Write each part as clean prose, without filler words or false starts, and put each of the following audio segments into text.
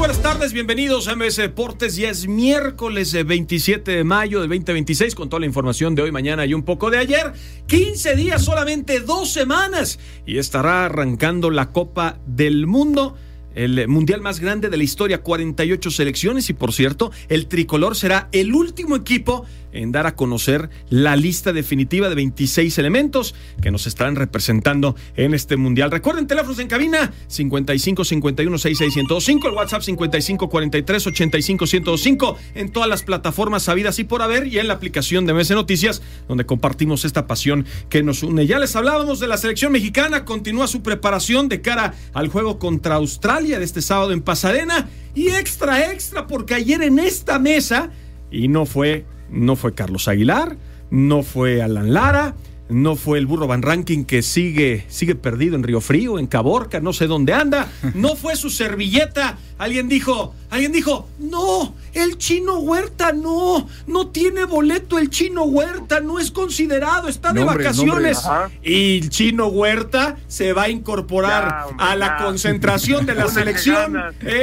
buenas tardes, bienvenidos a MS Deportes. Ya es miércoles 27 de mayo del 2026 con toda la información de hoy, mañana y un poco de ayer. 15 días, solamente 2 semanas y estará arrancando la Copa del Mundo, el mundial más grande de la historia, 48 selecciones y, por cierto, el tricolor será el último equipo en dar a conocer la lista definitiva de 26 elementos que nos estarán representando en este mundial. Recuerden, teléfonos en cabina 55 51 66 1025, el WhatsApp 55 43 85 1025, en todas las plataformas sabidas y por haber, y en la aplicación de MS Noticias, donde compartimos esta pasión que nos une. Ya les hablábamos de la selección mexicana, continúa su preparación de cara al juego contra Australia de este sábado en Pasadena, y extra, porque ayer en esta mesa, y no fue Carlos Aguilar, no fue Alan Lara, no fue el Burro Van Rankin, que sigue perdido en Río Frío, en Caborca, no sé dónde anda, no fue su servilleta. Alguien dijo, no, el Chino Huerta no tiene boleto, el Chino Huerta no es considerado, está de vacaciones. Y el Chino Huerta se va a incorporar a la concentración de la selección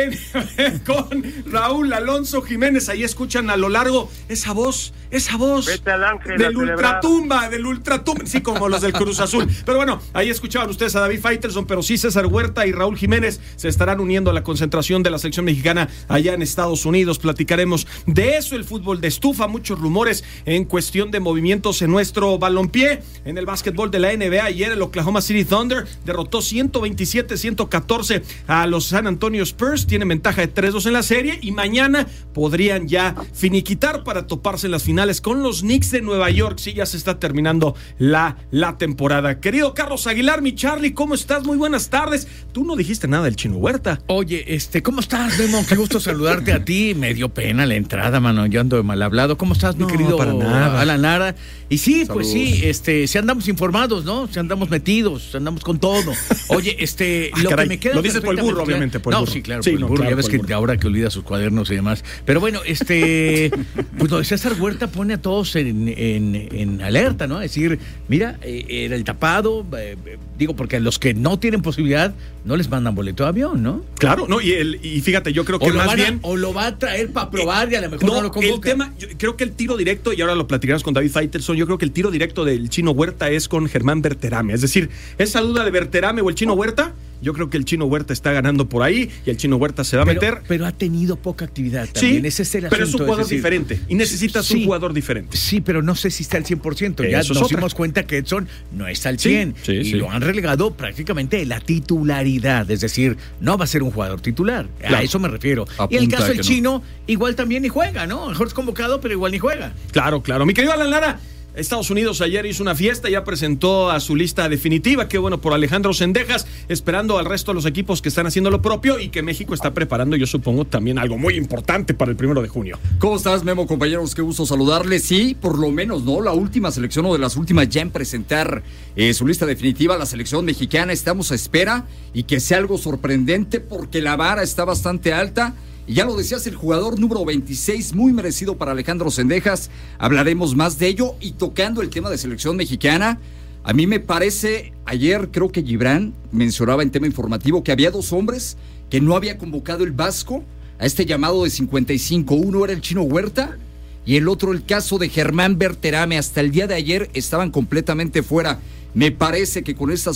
con Raúl Alonso Jiménez. Ahí escuchan a lo largo esa voz del ultratumba, sí, como los del Cruz Azul. Pero bueno, ahí escuchaban ustedes a David Faitelson, pero sí César Huerta y Raúl Jiménez se estarán uniendo a la concentración de la selección mexicana allá en Estados Unidos. Platicaremos de eso, el fútbol de estufa, muchos rumores en cuestión de movimientos en nuestro balompié. En el básquetbol de la NBA, ayer el Oklahoma City Thunder derrotó 127-114 a los San Antonio Spurs, tienen ventaja de 3-2 en la serie, y mañana podrían ya finiquitar para toparse en las finales con los Knicks de Nueva York. Sí, ya se está terminando la temporada. Querido Carlos Aguilar, mi Charlie, ¿cómo estás? Muy buenas tardes. Tú no dijiste nada del Chino Huerta. Oye, ¿cómo estás, Memo? Qué gusto saludarte a ti. Me dio pena la entrada, mano. Yo ando de mal hablado. ¿Cómo estás, mi querido para nada. Alan Lara? Y sí, Saludos. Pues sí, si andamos informados, ¿no? Si andamos metidos, andamos con todo. Oye, lo que me queda... Lo dices por el burro, obviamente, por el burro. Sí, claro, por el burro. Claro, ya ves que ahora que olvida sus cuadernos y demás. Pero bueno, pues lo de César Huerta pone a todos en alerta, ¿no? Es decir, mira, era el tapado, digo, porque a los que no tienen posibilidad no les mandan boleto de avión, ¿no? Claro, no, y fíjate, yo creo que más bien... O lo va a traer para probar y a lo mejor no lo convoca. El tema, yo creo que el tiro directo, y ahora lo platicaremos con David Faitelson, yo creo que el tiro directo del Chino Huerta es con Germán Berterame. Es decir, esa duda de Berterame o el Chino Huerta, yo creo que el Chino Huerta está ganando por ahí y el Chino Huerta se va a meter. Pero ha tenido poca actividad también. Sí, ese es el pero asunto, es un jugador diferente y necesitas un jugador diferente. Sí, pero no sé si está al 100%. Ya nos dimos cuenta que Edson no está al 100%. Y lo han relegado prácticamente de la titularidad. Es decir, no va a ser un jugador titular. Claro. A eso me refiero. Y el caso del Chino, igual también ni juega, ¿no? Mejor es convocado, pero igual ni juega. Claro. Mi querido Alan Lara, Estados Unidos ayer hizo una fiesta, ya presentó a su lista definitiva. Qué bueno por Alejandro Cendejas, esperando al resto de los equipos que están haciendo lo propio y que México está preparando, yo supongo, también algo muy importante para el 1 de junio. ¿Cómo estás, Memo, compañeros? Qué gusto saludarles. Sí, por lo menos, ¿no? La última selección o de las últimas ya en presentar su lista definitiva, la selección mexicana. Estamos a espera y que sea algo sorprendente porque la vara está bastante alta. Y ya lo decías, el jugador número 26, muy merecido para Alejandro Cendejas. Hablaremos más de ello. Y tocando el tema de selección mexicana, a mí me parece, ayer creo que Gibran mencionaba en tema informativo que había 2 hombres que no había convocado el Vasco a este llamado de 55. Uno era el Chino Huerta y el otro el caso de Germán Berterame. Hasta el día de ayer estaban completamente fuera. Me parece que con estas